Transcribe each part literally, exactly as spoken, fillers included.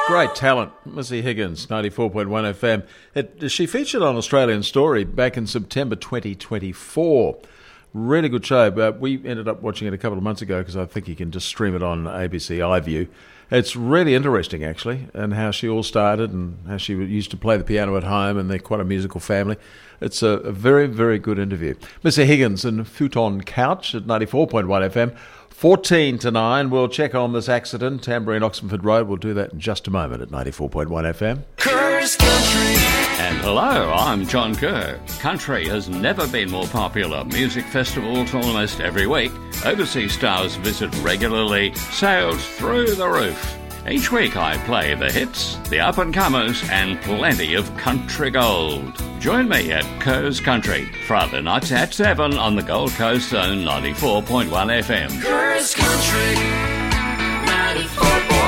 Great talent, Missy Higgins, ninety-four point one F M. It, she featured on Australian Story back in September twenty twenty-four. Really good show, but we ended up watching it a couple of months ago because I think you can just stream it on A B C iView. It's really interesting, actually, and how she all started and how she used to play the piano at home, and they're quite a musical family. It's a, a very, very good interview. Missy Higgins and Futon Couch at ninety-four point one F M. fourteen to nine, we'll check on this accident, Tamborine Oxenford Road. We'll do that in just a moment at ninety-four point one F M. Kerr's Country. And hello, I'm John Kerr. Country has never been more popular. Music festivals almost every week. Overseas stars visit regularly. Sales through the roof. Each week I play the hits, the up-and-comers, and plenty of country gold. Join me at Kerr's Country, Friday nights at seven on the Gold Coast Zone ninety-four point one F M. Kerr's Country, ninety-four point one.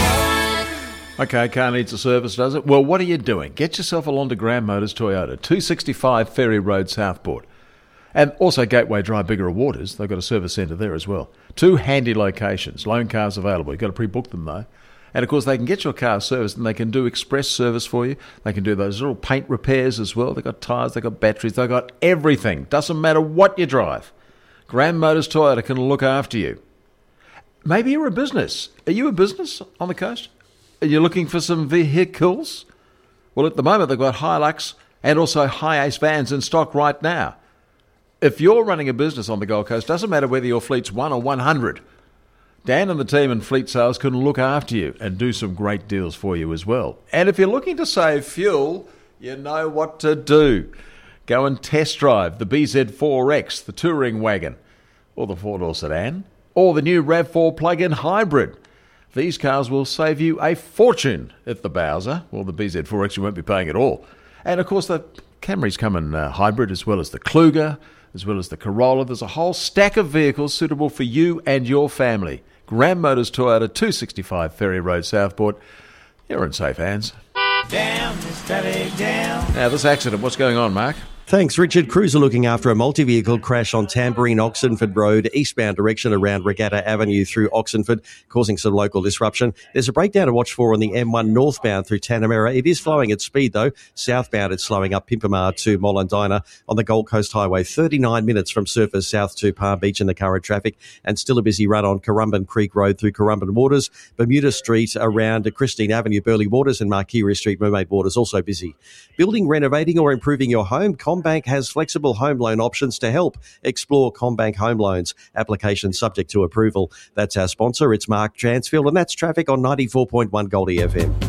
Okay, car needs a service, does it? Well, what are you doing? Get yourself along to Grand Motors Toyota, two sixty-five Ferry Road, Southport. And also Gateway Drive, Bigger Waters. They've got a service centre there as well. Two handy locations. Loan cars available. You've got to pre-book them, though. And, of course, they can get your car serviced and they can do express service for you. They can do those little paint repairs as well. They've got tyres, they've got batteries, they've got everything. Doesn't matter what you drive. Grand Motors Toyota can look after you. Maybe you're a business. Are you a business on the coast? Are you looking for some vehicles? Well, at the moment, they've got Hilux and also Hi-Ace vans in stock right now. If you're running a business on the Gold Coast, doesn't matter whether your fleet's one or one hundred. Dan and the team in Fleet Sales can look after you and do some great deals for you as well. And if you're looking to save fuel, you know what to do. Go and test drive the B Z four X, the touring wagon, or the four-door sedan, or the new RAV four plug-in hybrid. These cars will save you a fortune at the Bowser. Well, the B Z four X you won't be paying at all. And, of course, the Camrys come in uh, hybrid as well as the Kluger, as well as the Corolla. There's a whole stack of vehicles suitable for you and your family. Grand Motors Toyota, two sixty-five Ferry Road, Southport. You're in safe hands. Down, steady down. Now, this accident, what's going on, Mark? Thanks, Richard. Crews are looking after a multi-vehicle crash on Tamborine Oxenford Road, eastbound direction around Regatta Avenue through Oxenford, causing some local disruption. There's a breakdown to watch for on the M one northbound through Tanamera. It is flowing at speed, though. Southbound, it's slowing up Pimpamar to Molondina on the Gold Coast Highway. thirty-nine minutes from Surfers South to Palm Beach in the current traffic, and still a busy run on Currumbin Creek Road through Currumbin Waters. Bermuda Street around Christine Avenue, Burleigh Waters, and Marquerie Street, Mermaid Waters, also busy. Building, renovating or improving your home? CommBank has flexible home loan options to help. Explore CommBank Home Loans. Application subject to approval. That's our sponsor. It's Mark Chansfield, and that's traffic on ninety-four point one Goldie F M.